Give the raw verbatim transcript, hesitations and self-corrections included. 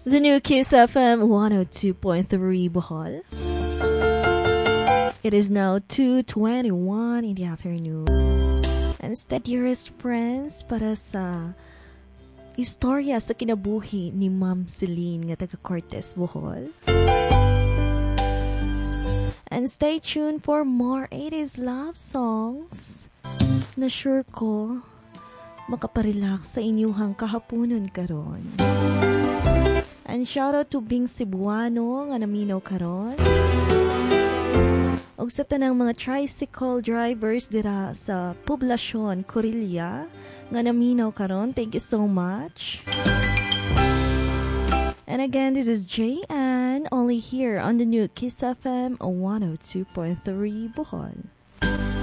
The new Kiss F M one oh two point three Bohol. It is now two twenty-one in the afternoon. And sa dearest friends, para sa istorya sa kinabuhi ni Ma'am Celine nga taga Cortez, Bohol. And stay tuned for more eighties love songs na sure ko makaparelax sa inyuhang kahaponon karon. And shout out to Bing Cebuano nga naminaw karon. Og sa tanang mga tricycle drivers dira sa poblasyon Corilla nga naminaw karon, thank you so much. And again, this is J Ann, only here on the new Kiss F M one oh two point three Bohol.